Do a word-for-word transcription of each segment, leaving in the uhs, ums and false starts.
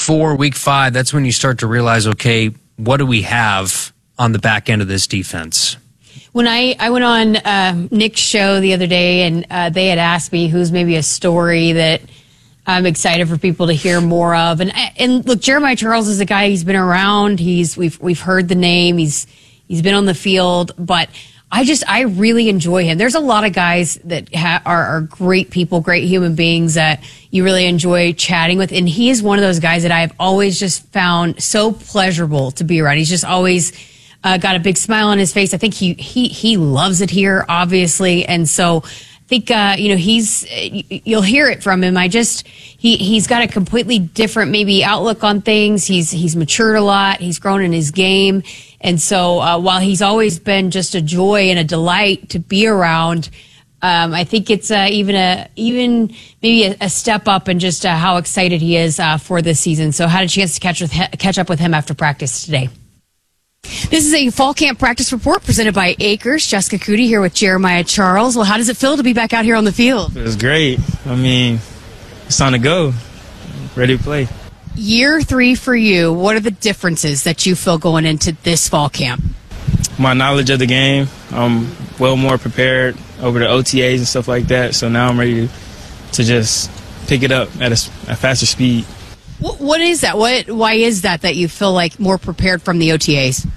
four, week five, that's when you start to realize, okay, what do we have on the back end of this defense? When I, I went on uh, Nick's show the other day, and uh, they had asked me who's maybe a story that I'm excited for people to hear more of. And and look, Jeremiah Charles is a guy, he's been around. He's we've we've heard the name. He's he's been on the field, but I just I really enjoy him. There's a lot of guys that ha- are, are great people, great human beings that you really enjoy chatting with, and he is one of those guys that I've always just found so pleasurable to be around. He's just always uh, got a big smile on his face. I think he he he loves it here, obviously, and so I think uh, you know he's you'll hear it from him. I just he he's got a completely different maybe outlook on things. He's he's matured a lot. He's grown in his game. And so uh, while he's always been just a joy and a delight to be around, um, I think it's uh, even a even maybe a, a step up in just uh, how excited he is uh, for this season. So had a chance to catch with catch up with him after practice today. This is a fall camp practice report presented by Acres. Jessica Cootie here with Jeremiah Charles. Well, how does it feel to be back out here on the field? It was great. I mean, it's time to go. Ready to play. Year three for you, what are the differences that you feel going into this fall camp? My knowledge of the game, I'm well more prepared over the O T As and stuff like that, so now I'm ready to, to just pick it up at a, a faster speed. What, what is that? What? Why is that that you feel like more prepared from the O T As?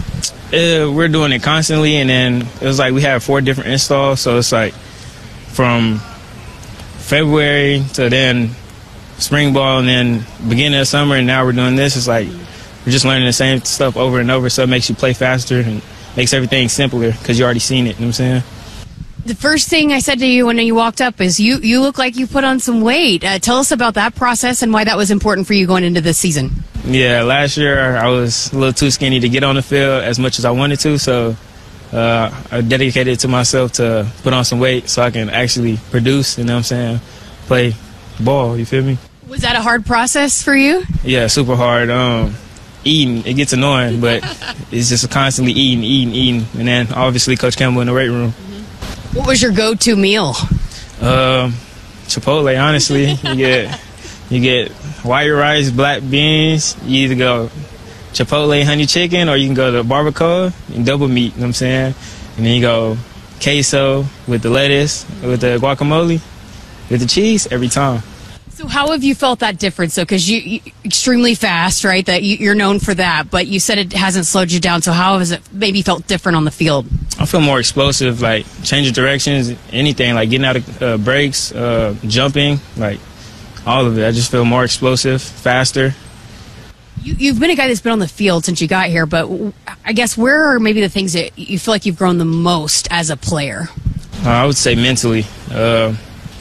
Uh, we're doing it constantly, and then it was like we have four different installs, so it's like from February to then spring ball, and then beginning of summer, and now we're doing this. It's like we're just learning the same stuff over and over, so it makes you play faster and makes everything simpler because you already seen it. You know what I'm saying? The first thing I said to you when you walked up is you, you look like you put on some weight. Uh, tell us about that process and why that was important for you going into this season. Yeah, last year I was a little too skinny to get on the field as much as I wanted to, so uh, I dedicated to myself to put on some weight so I can actually produce, you know what I'm saying, play ball, you feel me? Was that a hard process for you? Yeah, super hard. Um, eating, it gets annoying, but it's just constantly eating, eating, eating. And then obviously Coach Campbell in the weight room. What was your go-to meal? Um, Chipotle, honestly. You get you get white rice, black beans. You either go Chipotle honey chicken or you can go to barbacoa and double meat, you know what I'm saying? And then you go queso with the lettuce, with the guacamole. With the cheese every time. So how have you felt that difference? So because you, you extremely fast, right? That you, you're known for that, but you said it hasn't slowed you down. So how has it maybe felt different on the field? I feel more explosive, like changing directions, anything, like getting out of uh, breaks, uh, jumping, like all of it. I just feel more explosive, faster. You, you've been a guy that's been on the field since you got here, but I guess where are maybe the things that you feel like you've grown the most as a player? Uh, I would say mentally. Uh,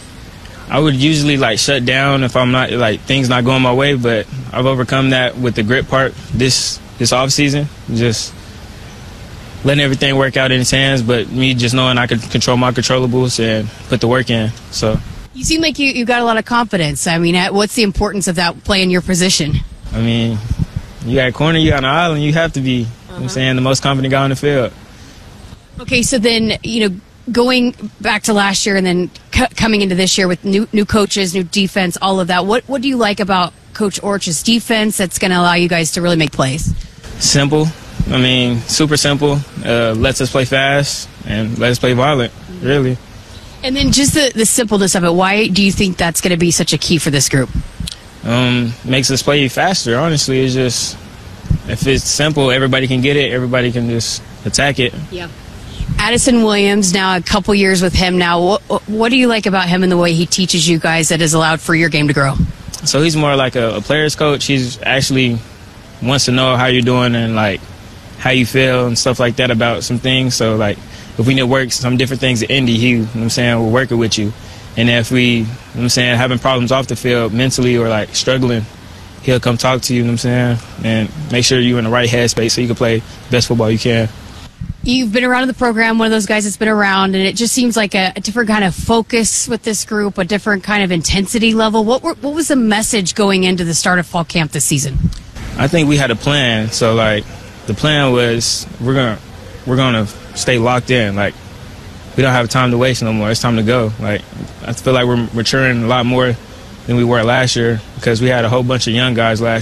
I would usually like shut down if I'm not like things not going my way, but I've overcome that with the grit part this this off season. Just letting everything work out in his hands, but me just knowing I could control my controllables and put the work in. So you seem like you you got a lot of confidence. I mean, what's the importance of that playing your position? I mean, you got a corner, you got an island, you have to be. Uh-huh. You know what I'm saying, the most confident guy on the field. Okay, so then you know. Going back to last year and then c- coming into this year with new new coaches, new defense, all of that, what what do you like about Coach Orch's defense that's going to allow you guys to really make plays? Simple. I mean, super simple. Uh, lets us play fast and let us play violent, really. And then just the, the simpleness of it, why do you think that's going to be such a key for this group? Um, makes us play faster, honestly. It's just, if it's simple, everybody can get it. Everybody can just attack it. Yeah. Addison Williams, now a couple years with him now. What, what do you like about him and the way he teaches you guys that has allowed for your game to grow? So he's more like a, a player's coach. He's actually wants to know how you're doing and like how you feel and stuff like that about some things. So like if we need to work some different things at Indy, he, you know what I'm saying, we're working with you. And if we, you know what I'm saying, having problems off the field mentally or like struggling, he'll come talk to you, you know what I'm saying, and make sure you're in the right headspace so you can play the best football you can. You've been around in the program, one of those guys that's been around, and it just seems like a, a different kind of focus with this group, a different kind of intensity level. What were, what was the message going into the start of fall camp this season? I think we had a plan. So, like, the plan was we're gonna we're gonna stay locked in. Like, we don't have time to waste no more. It's time to go. Like, I feel like we're maturing a lot more than we were last year because we had a whole bunch of young guys last year.